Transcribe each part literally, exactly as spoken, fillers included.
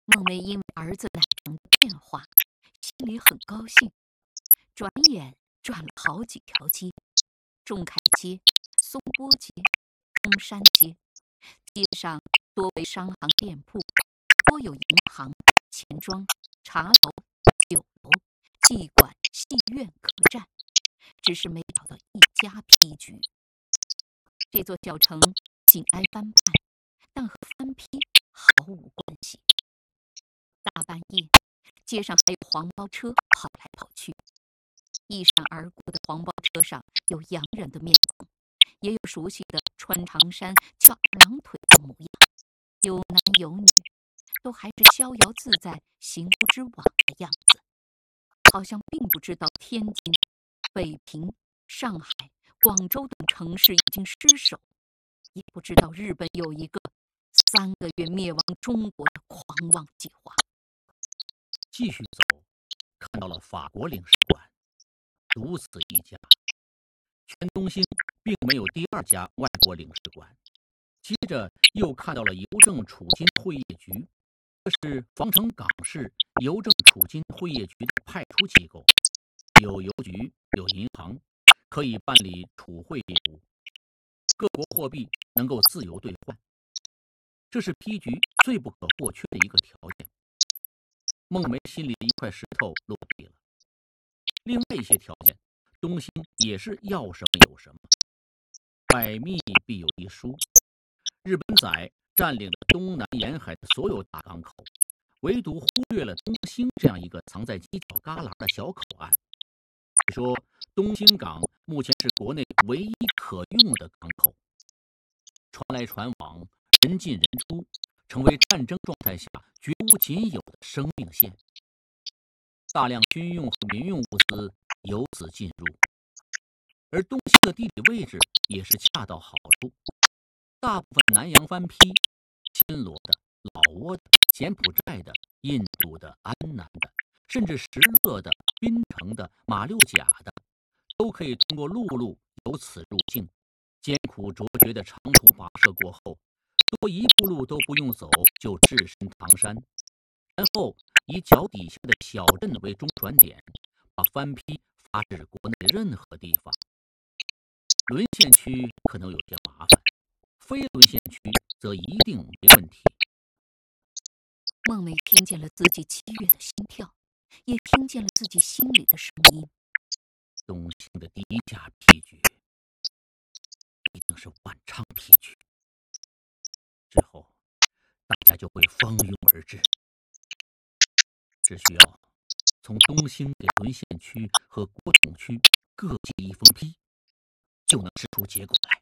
孟梅因为儿子奶娘的变化，心里很高兴。转眼转了好几条街：仲恺街、松波街、中山街。街上多为商行店铺，多有银行、钱庄、茶楼、酒楼、妓馆、戏院、客栈，只是没找到一家批局。这座小城紧挨番畔，但和番批毫无关系。大半夜，街上还有黄包车跑来跑去，一闪而过的黄包车上有洋人的面孔，也有熟悉的穿长衫、翘二郎腿的模样，有男有女，都还是逍遥自在、行不知往的样子，好像并不知道天津、北平、上海、广州等城市已经失守，也不知道日本有一个三个月灭亡中国的狂妄计划。 继续走，看到了法国领事馆，独此一家。全东兴并没有第二家外国领事馆。接着又看到了邮政储金会业局，这是防城港市邮政储金会业局的派出机构，有邮局，有银行，可以办理储汇业务，各国货币能够自由兑换，这是批局最不可或缺的一个条件。孟梅心里的一块石头落地了。另外一些条件，东兴也是要什么有什么。百密必有一疏，日本仔占领了东南沿海的所有大港口，唯独忽略了东兴这样一个藏在犄角旮旯的小口岸。据说东兴港目前是国内唯一可用的港口，船来船往，人进人出，成为战争状态下绝无仅有的生命线。大量军用和民用物资由此进入，而东兴的地理位置也是恰到好处。大部分南洋番批、暹罗的、老挝的、柬埔寨的、印度的、安南的，甚至石勒的、槟城的、马六甲的，都可以通过陆路由此入境。艰苦卓绝的长途跋涉过后，多一步路都不用走就置身唐山，然后以脚底下的小镇为中转点，把番批发至国内任何地方。沦陷区可能有些麻烦，非沦陷区则一定没问题。 孟梅听见了自己激越的心跳，也听见了自己心里的声音。 东兴的第一家批局一定是万昌批局，之后大家就会蜂拥而至，只需要从东兴给沦陷区和国统区各寄一封批，就能试出结果来。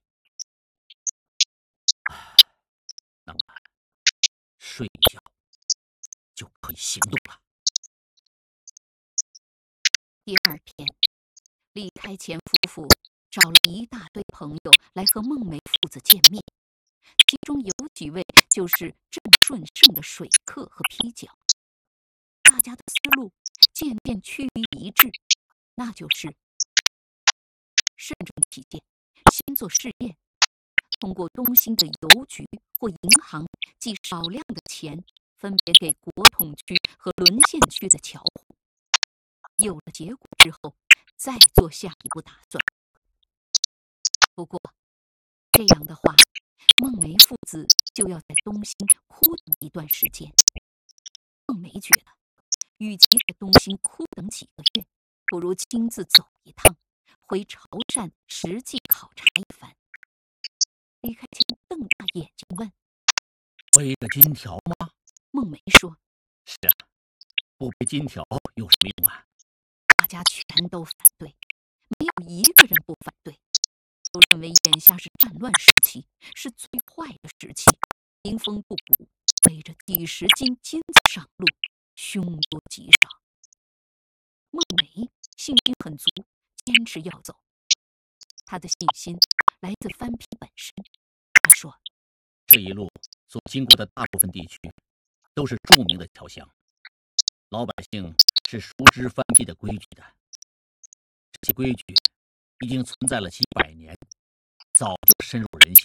那么睡一觉就可以行动了。 第二天，李开前夫妇找了一大堆朋友来和孟梅父子见面，其中有几位就是郑顺胜的水客和批脚。大家的思路渐渐趋于一致，那就是慎重起见，先做试验，通过东兴的邮局或银行寄少量的钱，分别给国统区和沦陷区的侨户。有了结果之后，再做下一步打算。不过，这样的话，孟梅父子就要在东兴哭等一段时间。孟梅觉得，与其在东兴哭等几个月，不如亲自走一趟，回潮汕实际考察一番。李开前瞪大眼睛问：“ 背个金条吗？” 孟梅说：“ 是啊，不背金条有什么用啊？” 大家全都反对，没有一个人不反对，都认为眼下是战乱时期，是最坏的时期，民风不古，背着几十斤金子上路，凶多吉少。孟梅信心很足，坚持要走。他的信心来自番批本身。他说：“ 这一路所经过的大部分地区，都是著名的侨乡，老百姓是熟知番批的规矩的。这些规矩已经存在了几百年，早就深入人心。